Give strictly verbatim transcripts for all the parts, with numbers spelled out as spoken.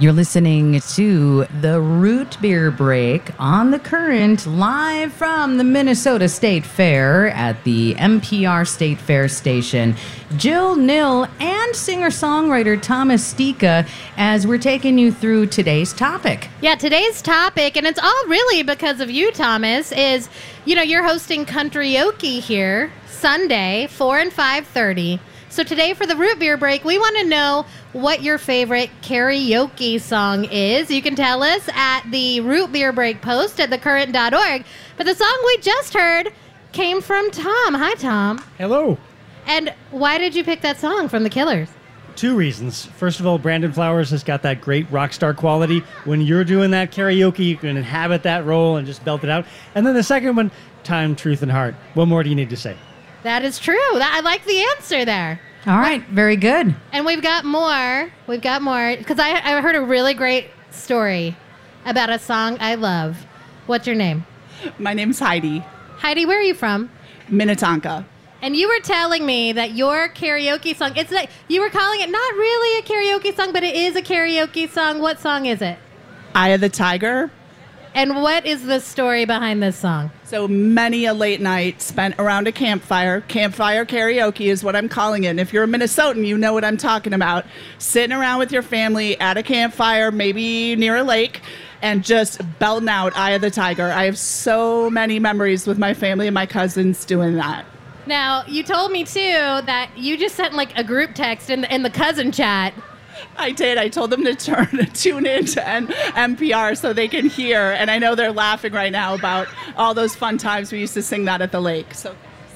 You're listening to the Root Beer Break on The Current, live from the Minnesota State Fair at the N P R State Fair station. Jill Nill and singer-songwriter Thomas Stika, as we're taking you through today's topic. Yeah, today's topic, and it's all really because of you, Thomas, is, you know, you're hosting Country-oke here Sunday, four and five thirty. So today for the Root Beer Break, we want to know what your favorite karaoke song is. You can tell us at the Root Beer Break post at the current dot org. But the song we just heard came from Tom. Hi, Tom. Hello. And why did you pick that song from The Killers? Two reasons. First of all, Brandon Flowers has got that great rock star quality. When you're doing that karaoke, you can inhabit that role and just belt it out. And then the second one, Time, Truth, and Heart. What more do you need to say? That is true. I like the answer there. All right, very good. And we've got more. We've got more. Because I, I heard a really great story about a song I love. What's your name? My name's Heidi. Heidi, where are you from? Minnetonka. And you were telling me that your karaoke song, it's like, you were calling it not really a karaoke song, but it is a karaoke song. What song is it? Eye of the Tiger. And what is the story behind this song? So many a late night spent around a campfire. Campfire karaoke is what I'm calling it. And if you're a Minnesotan, you know what I'm talking about. Sitting around with your family at a campfire, maybe near a lake, and just belting out Eye of the Tiger. I have so many memories with my family and my cousins doing that. Now, you told me, too, that you just sent, like, a group text in the, in the cousin chat. I did. I told them to turn tune in to N P R so they can hear. And I know they're laughing right now about all those fun times we used to sing that at the lake. So,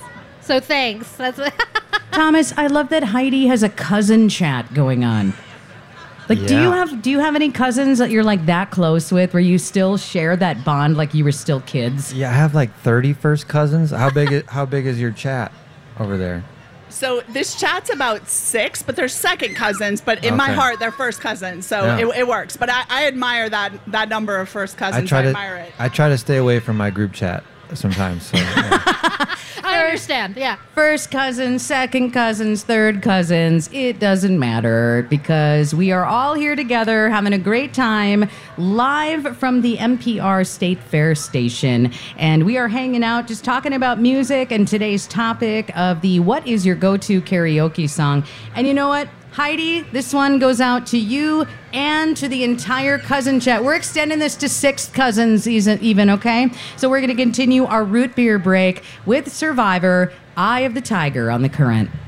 so thanks. That's Thomas, I love that Heidi has a cousin chat going on. Like, Yeah. do you have do you have any cousins that you're like that close with, where you still share that bond like you were still kids? Yeah, I have like thirty first cousins. How big? Is, how big is your chat over there? so this chat's about six, but they're second cousins. But in my Okay. heart, they're first cousins. So Yeah. it, it works. But I, I admire that that number of first cousins. I try I to. admire it. I try to stay away from my group chat sometimes. So, yeah. I understand, yeah. First cousins, second cousins, third cousins, it doesn't matter because we are all here together having a great time live from the N P R State Fair station. And we are hanging out just talking about music and today's topic of the what is your go-to karaoke song. And you know what? Heidi, this one goes out to you and to the entire cousin chat. We're extending this to six cousins even, okay? So we're going to continue our Root Beer Break with Survivor, Eye of the Tiger on The Current.